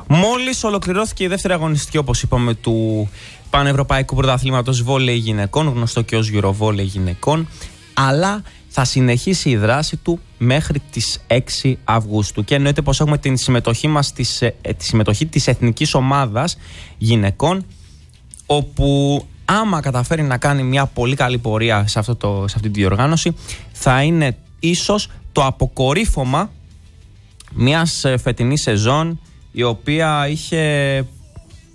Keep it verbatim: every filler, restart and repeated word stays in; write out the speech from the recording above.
Μόλις ολοκληρώθηκε η δεύτερη αγωνιστική, όπως είπαμε, του Πανευρωπαϊκού Πρωταθλήματος Βόλεϊ Γυναικών, γνωστό και ως Eurovόλεϊ Γυναικών, αλλά θα συνεχίσει η δράση του μέχρι τις έξι Αυγούστου. Και εννοείται πως έχουμε την συμμετοχή μας, της, ε, τη συμμετοχή της Εθνικής Ομάδας Γυναικών, όπου άμα καταφέρει να κάνει μια πολύ καλή πορεία σε, αυτό το, σε αυτή τη διοργάνωση, θα είναι ίσως το αποκορύφωμα μιας φετινής σεζόν, η οποία είχε